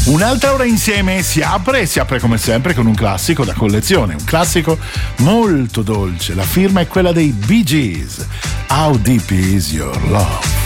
Un'altra ora insieme si apre come sempre con un classico da collezione, un classico molto dolce. La firma è quella dei Bee Gees. How Deep Is Your Love?